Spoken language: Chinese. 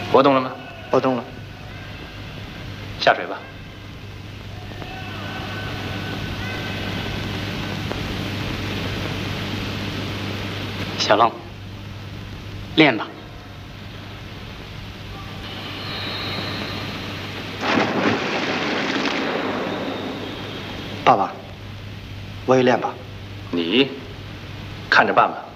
活动了吗？ 活动了。 下水吧。小龙，练吧。 爸爸，我也练吧。 你看着办吧。